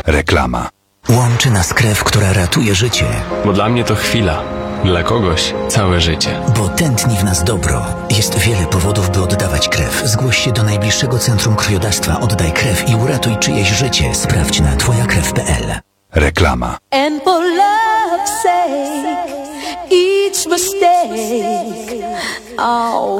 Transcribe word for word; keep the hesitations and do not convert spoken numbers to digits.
Reklama. Łączy nas krew, która ratuje życie. Bo dla mnie to chwila, dla kogoś całe życie. Bo tętni w nas dobro. Jest wiele powodów, by oddawać krew. Zgłoś się do najbliższego centrum krwiodawstwa. Oddaj krew i uratuj czyjeś życie. Sprawdź na twoja krew kropka pe el. Reklama. And for love's sake, each mistake, oh.